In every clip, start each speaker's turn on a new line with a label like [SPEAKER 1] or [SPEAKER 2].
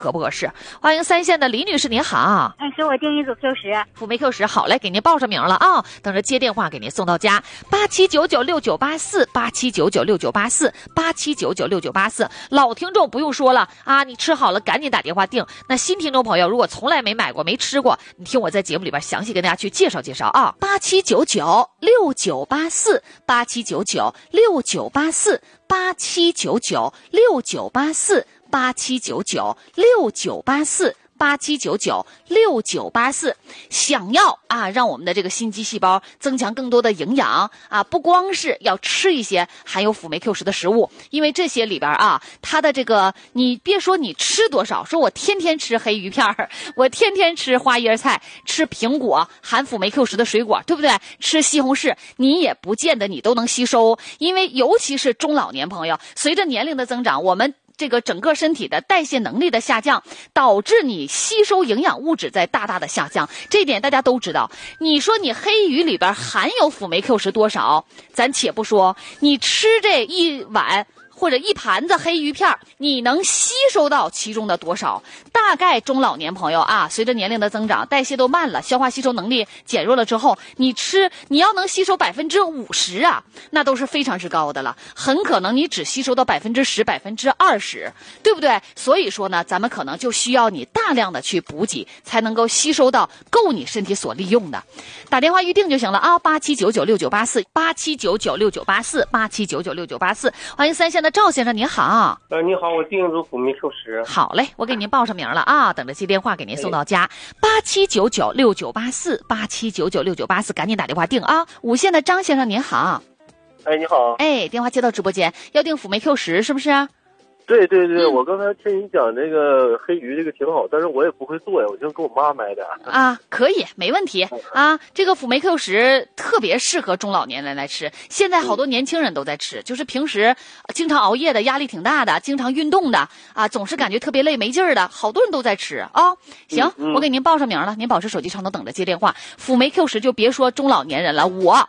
[SPEAKER 1] 合不合适？欢迎3线的李女士，您好。
[SPEAKER 2] 给我订一组 Q10，
[SPEAKER 1] 辅酶 Q10，好嘞，给您报上名了啊，等着接电话给您送到家。87996984，87996984，87996984。老听众不用说了啊，你吃好了赶紧打电话订。那新听众朋友，如果从来没买过、没吃过，你听我在节目里边详细跟大家去介绍介绍啊。87996984，87996984，87996984，想要让我们的这个心肌细胞增强更多的营养不光是要吃一些含有辅酶 Q10 的食物，因为这些里边它的这个你别说你吃多少，说我天天吃黑鱼片我天天吃花椰菜，吃苹果含辅酶 Q10 的水果，对不对？吃西红柿，你也不见得你都能吸收，因为尤其是中老年朋友，随着年龄的增长，我们这个整个身体的代谢能力的下降，导致你吸收营养物质在大大的下降，这一点大家都知道。你说你黑鱼里边含有辅酶 Q10 多少，咱且不说，你吃这一碗或者一盘子黑鱼片，你能吸收到其中的多少？大概中老年朋友随着年龄的增长，代谢都慢了，消化吸收能力减弱了之后，你要能吸收50%那都是非常之高的了。很可能你只吸收到10%、20%，对不对？所以说呢，咱们可能就需要你大量的去补给，才能够吸收到够你身体所利用的。打电话预定就行了87996984，87996984，87996984。欢迎3线的赵先生，您好。
[SPEAKER 3] 你好，我订一组辅酶 Q10。
[SPEAKER 1] 好嘞，我给您报上名了等着接电话给您送到家。87996984，87996984，赶紧打电话订5线的张先生，您好。
[SPEAKER 3] 你好。
[SPEAKER 1] 电话接到直播间，要订辅酶 Q10是不是？
[SPEAKER 3] 对，我刚才听你讲这个黑鱼这个挺好，但是我也不会做呀，我就给我妈买的。
[SPEAKER 1] 可以，没问题这个辅酶 Q10特别适合中老年人来吃，现在好多年轻人都在吃，就是平时经常熬夜的，压力挺大的，经常运动的总是感觉特别累没劲儿的，好多人都在吃行，我给您报上名了，您保持手机畅通等着接电话。辅酶 Q10就别说中老年人了，我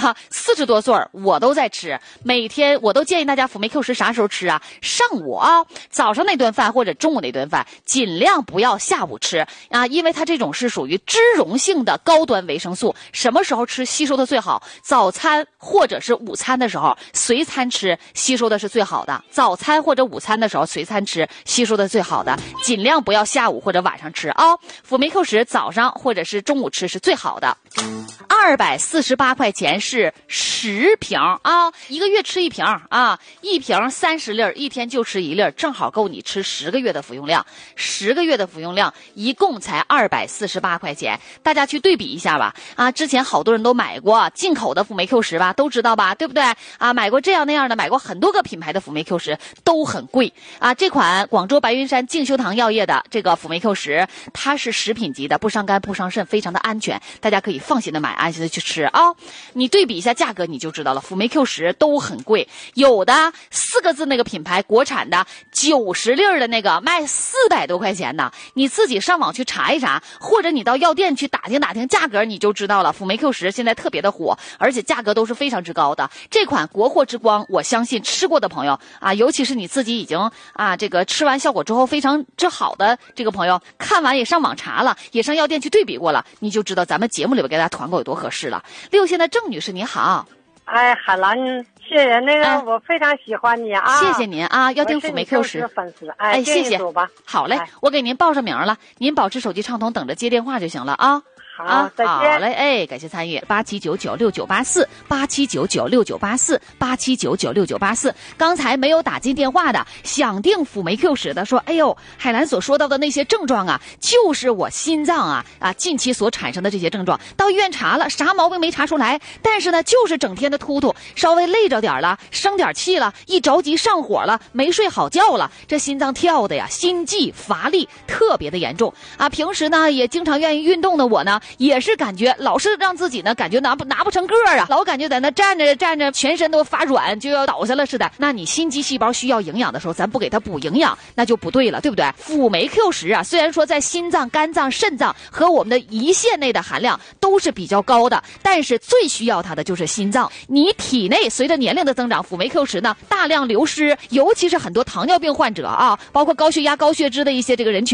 [SPEAKER 1] 40多岁我都在吃，每天我都建议大家辅酶 Q10啥时候吃上午早上那顿饭或者中午那顿饭尽量不要下午吃因为它这种是属于脂溶性的高端维生素，什么时候吃吸收的最好？早餐或者是午餐的时候随餐吃，吸收的是最好的。早餐或者午餐的时候随餐吃，吸收的最好的，尽量不要下午或者晚上吃辅酶 Q10早上或者是中午吃是最好的。248块钱是10瓶一个月吃一瓶一瓶30粒，一天就吃1粒，正好够你吃10个月的服用量。10个月的服用量一共才248块钱，大家去对比一下吧之前好多人都买过进口的辅酶 Q10吧，都知道吧，对不对买过这样那样的，买过很多个品牌的辅酶 Q10 都很贵这款广州白云山静修堂药业的这个辅酶 Q10，它是食品级的，不伤肝不伤肾，非常的安全，大家可以放心的买，安心的去吃你对比一下价格你就知道了，辅酶 Q10都很贵，有的4个字那个品牌国产的90粒的那个卖400多块钱呢，你自己上网去查一查，或者你到药店去打听打听价格，你就知道了。辅酶 Q10现在特别的火，而且价格都是非常之高的。这款国货之光，我相信吃过的朋友尤其是你自己已经这个吃完效果之后非常之好的这个朋友，看完也上网查了，也上药店去对比过了，你就知道咱们节目里边给大家团购有多合适了。6线的郑女士您好。
[SPEAKER 2] 海兰，谢谢我非常喜欢你
[SPEAKER 1] 谢谢您要订辅酶 Q10
[SPEAKER 2] 粉丝
[SPEAKER 1] 谢谢好嘞我给您报上名了，您保持手机畅通等着接电话就行了
[SPEAKER 2] 好，再见。
[SPEAKER 1] 好嘞，感谢参与。87996984，87996984，87996984。刚才没有打进电话的，想订辅酶 Q10的，说，海兰所说到的那些症状就是我心脏近期所产生的这些症状。到医院查了，啥毛病没查出来，但是呢，就是整天的突突，稍微累着点了，生点气了，一着急上火了，没睡好觉了，这心脏跳的心悸乏力特别的严重平时呢也经常愿意运动的我呢。 也是感觉老是让自己呢感觉拿不成个儿啊，老感觉在那站着，全身都发软，就要倒下了似的。那你心肌细胞需要营养的时候，咱不给它补营养，那就不对了，对不对？辅酶 Q10啊，虽然说在心脏、肝脏、肾脏和我们的胰腺内的含量都是比较高的，但是最需要它的就是心脏。你体内随着年龄的增长，辅酶 Q10呢大量流失，尤其是很多糖尿病患者啊，包括高血压、高血脂的一些这个人群。